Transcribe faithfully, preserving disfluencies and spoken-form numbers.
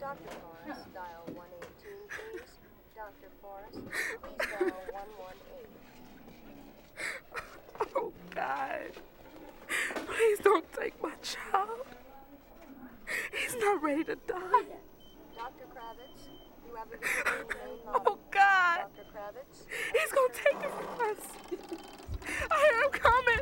Doctor Forrest, dial one eighteen, please. Doctor Forrest, please dial one one eight. Oh, God. Please don't take my child. He's not ready to die. Doctor Kravitz, you have a visitor in the main lobby. Oh, God. Doctor Kravitz. He's gonna take it from us. I hear him coming.